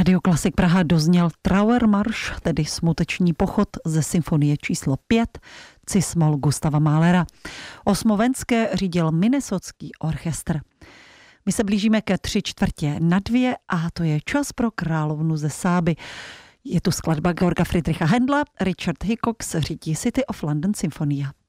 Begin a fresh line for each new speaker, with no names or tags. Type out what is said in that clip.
Rádio Klasik Praha dozněl Trauermarsch, tedy smuteční pochod ze symfonie číslo 5, Cis-moll Gustava Mahlera. Osmovenské řídil Minnesotský orchestr. My se blížíme ke 3/4 a to je čas pro Královnu ze Sáby. Je tu skladba Georga Friedricha Händla, Richard Hickox řídí City of London Symfonia.